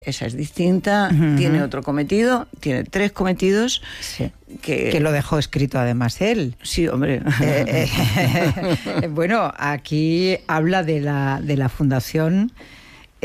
Esa es distinta, tiene otro cometido, tiene 3 cometidos. Sí. Que lo dejó escrito además él. Sí, hombre. Bueno, aquí habla de la fundación y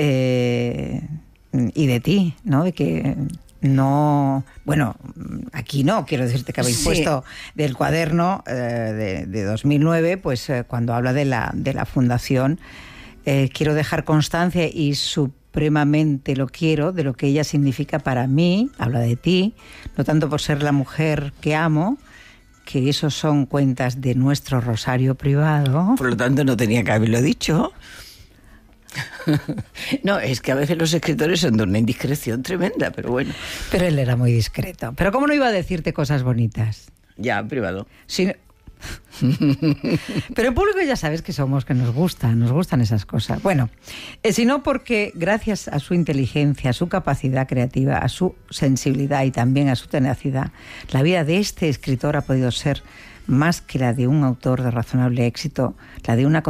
de ti, ¿no? De que no... Bueno, aquí no, quiero decirte que habéis puesto del cuaderno de 2009, pues cuando habla de la fundación, quiero dejar constancia y supremamente lo quiero, de lo que ella significa para mí, habla de ti, no tanto por ser la mujer que amo, que esos son cuentas de nuestro rosario privado. Por lo tanto, no tenía que haberlo dicho. No, es que a veces los escritores son de una indiscreción tremenda, pero bueno. Pero él era muy discreto. Pero ¿cómo no iba a decirte cosas bonitas? Ya, privado. Sí. Pero en público ya sabes que somos, que nos gustan esas cosas. Bueno, sino porque gracias a su inteligencia, a su capacidad creativa, a su sensibilidad y también a su tenacidad, la vida de este escritor ha podido ser más que la de un autor de razonable éxito, la de una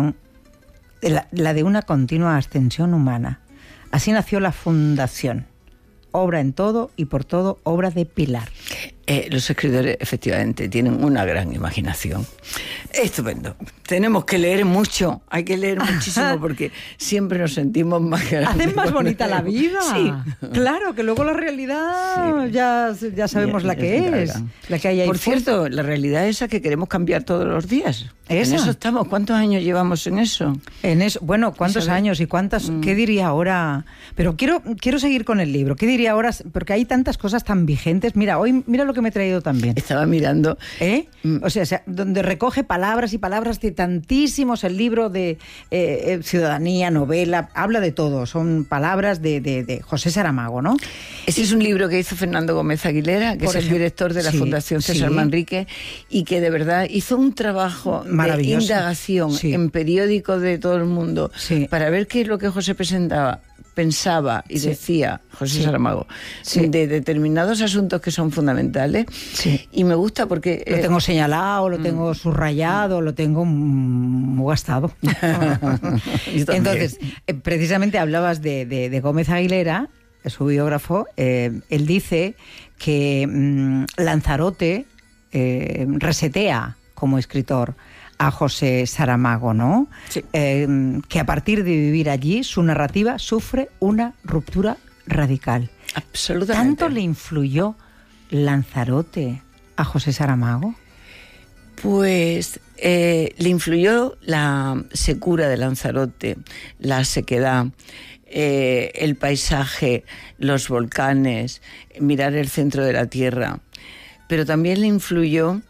continua ascensión humana. Así nació la Fundación. Obra en todo y por todo, obra de pilar. Los escritores efectivamente tienen una gran imaginación. Estupendo. Tenemos que leer mucho, hay que leer muchísimo porque siempre nos sentimos más grandes. Hacen más bonita la vida. Sí. Claro, que luego la realidad ya sabemos la que es. La que hay ahí. Por cierto, la realidad es esa que queremos cambiar todos los días. ¿Esa? En eso estamos. ¿Cuántos años llevamos en eso? En eso, bueno, ¿cuántos años y cuántas? ¿Qué diría ahora? Pero quiero seguir con el libro. ¿Qué diría ahora? Porque hay tantas cosas tan vigentes. Mira, hoy mira lo que me he traído también. Estaba mirando. O sea, donde recoge palabras y palabras de tantísimos, el libro de ciudadanía, novela, habla de todo. Son palabras de José Saramago, ¿no? Ese es un libro que hizo Fernando Gómez Aguilera, que es el director de la Fundación César Manrique, y que de verdad hizo un trabajo de indagación en periódicos de todo el mundo para ver qué es lo que José pensaba y decía José Saramago de determinados asuntos que son fundamentales. Y me gusta porque lo tengo señalado, lo tengo subrayado, lo tengo muy gastado. Entonces, precisamente hablabas de Gómez Aguilera, su biógrafo. Él dice que Lanzarote resetea como escritor a José Saramago, ¿no? Sí. Que a partir de vivir allí, su narrativa sufre una ruptura radical. Absolutamente. ¿Tanto le influyó Lanzarote a José Saramago? Pues le influyó la secura de Lanzarote, la sequedad, el paisaje, los volcanes, mirar el centro de la tierra. Pero también le influyó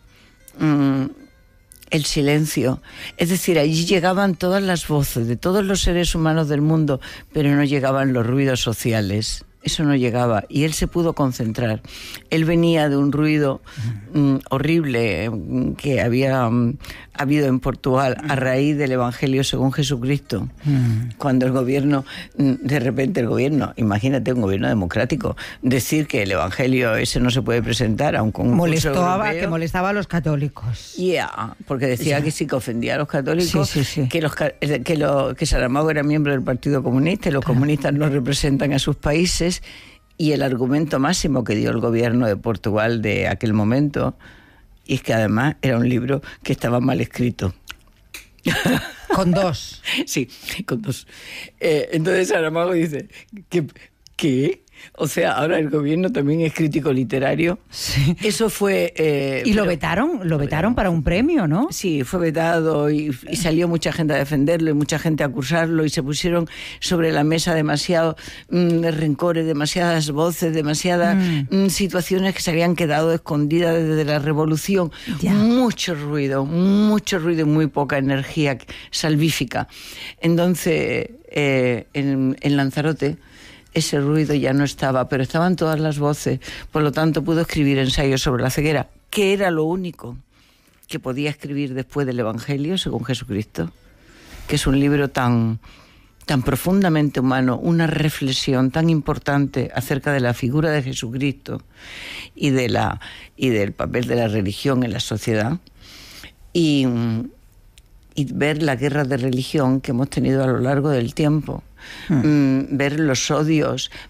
el silencio. Es decir, allí llegaban todas las voces de todos los seres humanos del mundo, pero no llegaban los ruidos sociales. Eso no llegaba y él se pudo concentrar. Él venía de un ruido horrible que había habido en Portugal a raíz del Evangelio según Jesucristo. Cuando el gobierno, de repente el gobierno, imagínate un gobierno democrático, decir que el Evangelio ese no se puede presentar a un concurso europeo. Que molestaba a los católicos. Porque decía que sí, que ofendía a los católicos, que Saramago era miembro del Partido Comunista y los comunistas no representan a sus países. Y el argumento máximo que dio el gobierno de Portugal de aquel momento, y es que además era un libro que estaba mal escrito. Con 2. Sí, con 2. Entonces Saramago dice, ¿qué? O sea, ahora el gobierno también es crítico literario. Sí. Eso fue... y lo vetaron para un premio, ¿no? Sí, fue vetado y salió mucha gente a defenderlo y mucha gente a acusarlo y se pusieron sobre la mesa demasiado rencores, demasiadas voces, demasiadas situaciones que se habían quedado escondidas desde la revolución. Mucho ruido y muy poca energía salvífica. Entonces, en Lanzarote ese ruido ya no estaba, pero estaban todas las voces. Por lo tanto, pudo escribir ensayos sobre la ceguera, que era lo único que podía escribir después del Evangelio según Jesucristo, que es un libro tan profundamente humano, una reflexión tan importante acerca de la figura de Jesucristo y del papel de la religión en la sociedad. Y y ver la guerra de religión que hemos tenido a lo largo del tiempo. Ver los odios,